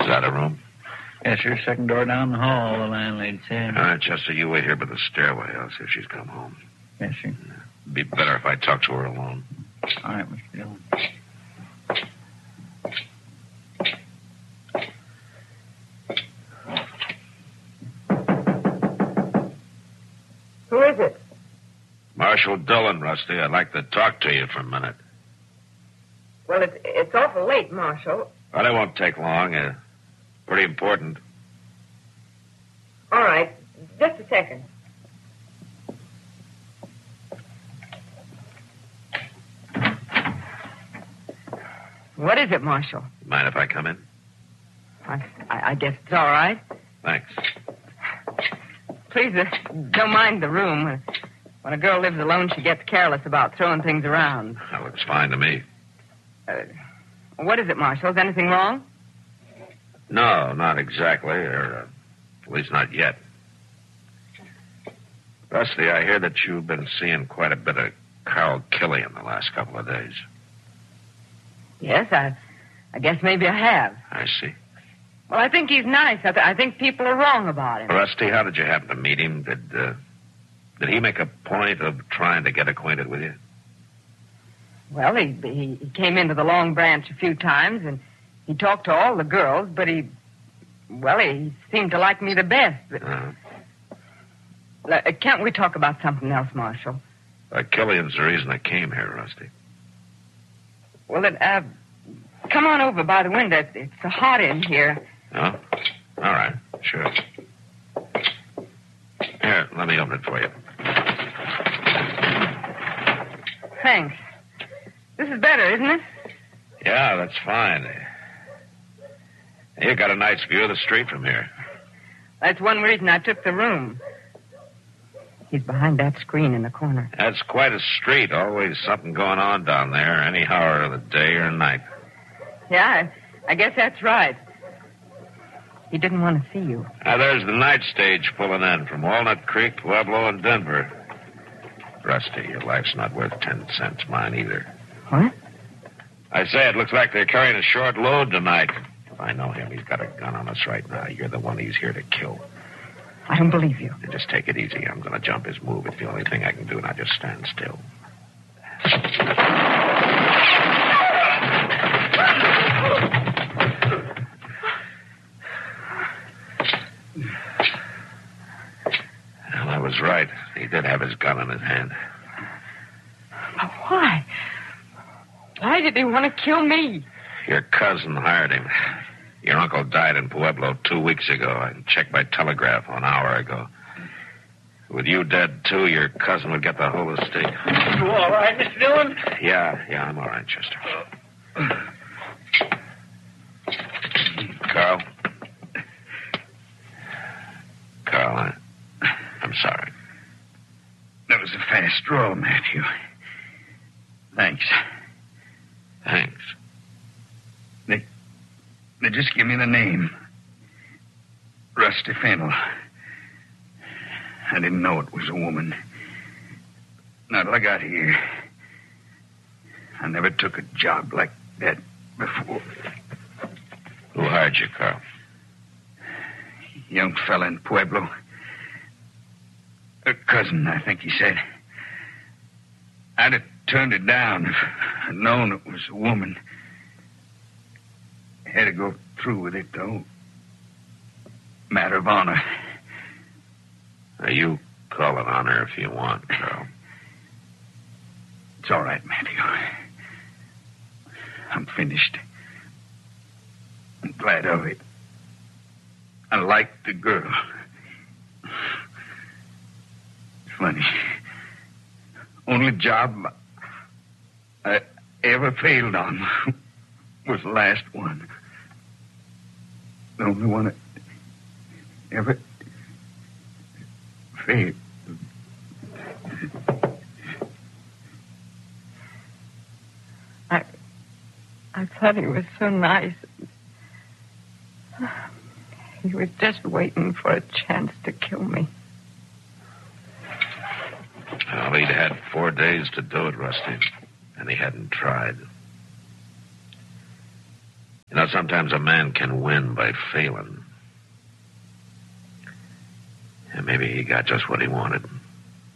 that a room? Yes, sir. Second door down the hall, the landlady said. All right, Chester, you wait here by the stairway. I'll see if she's come home. Yes, sir. It'd be better if I talked to her alone. All right, Mr. Dillon. Who is it? Marshal Dillon, Rusty. I'd like to talk to you for a minute. Well, it's awful late, Marshal. But it won't take long. Pretty important. All right. Just a second. What is it, Marshal? Mind if I come in? I guess it's all right. Thanks. Please, don't mind the room. When a girl lives alone, she gets careless about throwing things around. That looks fine to me. What is it, Marshal? Is anything wrong? No, not exactly, or at least not yet. Rusty, I hear that you've been seeing quite a bit of Carl Killian the last couple of days. Yes, I guess maybe I have. I see. Well, I think he's nice. I think people are wrong about him. Rusty, how did you happen to meet him? Did he make a point of trying to get acquainted with you? Well, he came into the Long Branch a few times, and he talked to all the girls, but he seemed to like me the best. But, can't we talk about something else, Marshal? Killian's the reason I came here, Rusty. Well, come on over by the window. It's so hot in here. Oh? All right, sure. Here, let me open it for you. Thanks. This is better, isn't it? Yeah, that's fine. You got a nice view of the street from here. That's one reason I took the room. He's behind that screen in the corner. That's quite a street. Always something going on down there, any hour of the day or night. Yeah, I guess that's right. He didn't want to see you. There's the night stage pulling in from Walnut Creek, Pueblo, and Denver. Rusty, your life's not worth 10 cents. Mine either. What? I say, it looks like they're carrying a short load tonight. If I know him, he's got a gun on us right now. You're the one he's here to kill. I don't believe you. And just take it easy. I'm going to jump his move. It's the only thing I can do, and I just stand still. Well, I was right. He did have his gun in his hand. But why? Why did he want to kill me? Your cousin hired him. Your uncle died in Pueblo 2 weeks ago. I checked by telegraph an hour ago. With you dead, too, your cousin would get the whole estate. You all right, Mr. Dillon? Yeah, I'm all right, Chester. Carl? Carl, I'm sorry. That was a fast draw, Matthew. Thanks. Thanks. They just give me the name. Rusty Fennel. I didn't know it was a woman. Not till I got here. I never took a job like that before. Who hired you, Carl? Young fella in Pueblo. A cousin, I think he said. I'd have turned it down if I'd known it was a woman. Had to go through with it, though. Matter of honor. Now, you call it honor if you want, Carl. It's all right, Matthew. I'm finished. I'm glad of it. I like the girl. It's funny. Only job I ever failed on was the last one. The only one I ever failed. I thought he was so nice. He was just waiting for a chance to kill me. Well, he'd had 4 days to do it, Rusty, and he hadn't tried. You know, sometimes a man can win by failing. And maybe he got just what he wanted.